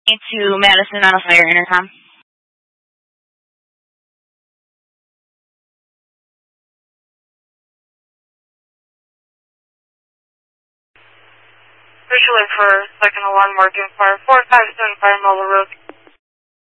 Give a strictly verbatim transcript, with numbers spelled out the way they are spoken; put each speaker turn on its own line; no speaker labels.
to Madison on a fire intercom.
Visually for second alarm marking fire four five seven Fire Mobile Road.